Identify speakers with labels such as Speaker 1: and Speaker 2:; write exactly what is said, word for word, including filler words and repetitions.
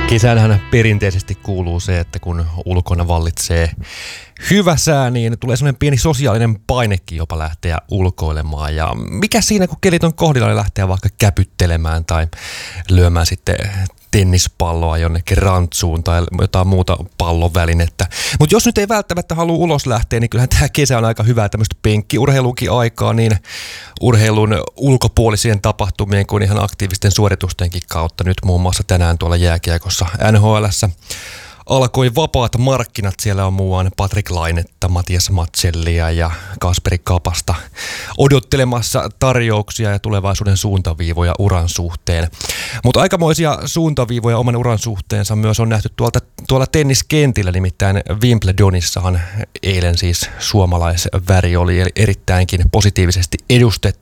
Speaker 1: Kesänhän perinteisesti kuuluu se, että kun ulkona vallitsee hyvä sää, niin tulee semmoinen pieni sosiaalinen painekin jopa lähteä ulkoilemaan. Ja mikä siinä, kun kelit on kohdilla, niin lähteä vaikka käpyttelemään tai lyömään sitten tennispalloa jonnekin rantsuun tai jotain muuta pallovälinettä. Mutta jos nyt ei välttämättä halua ulos lähteä, niin kyllähän tämä kesä on aika hyvää tämmöistä penkkiurheilukin aikaa, niin urheilun ulkopuolisien tapahtumien kuin ihan aktiivisten suoritustenkin kautta. Nyt muun muassa tänään tuolla jääkiekossa N H L:ssä alkoi vapaat markkinat. Siellä on muuan Patrik Lainetta, Matias Matsellia ja Kasperi Kapasta odottelemassa tarjouksia ja tulevaisuuden suuntaviivoja uran suhteen. Mutta aikamoisia suuntaviivoja oman uran suhteensa myös on nähty tuolta, tuolla tenniskentillä, nimittäin Wimbledonissahan eilen siis suomalaisväri oli erittäinkin positiivisesti edustettu.